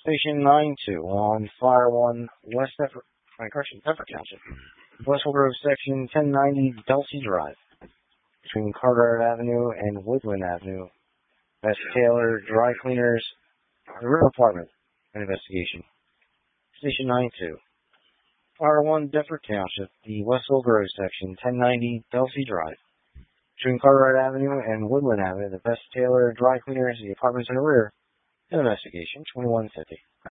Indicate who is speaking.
Speaker 1: Station 92 on Fire 1 West Effort Township. West Grove Section 1090 Dulcie Drive. Between Carteret Avenue and Woodland Avenue. Best Taylor Dry Cleaners, the River Apartment. An investigation. Station 92. Fire 1 Deptford Township, the Westville Grove Section 1090 Dulcie Drive. Between Carteret Avenue and Woodland Avenue, the Best Taylor Dry Cleaners, the apartments in the rear. An investigation, 2150.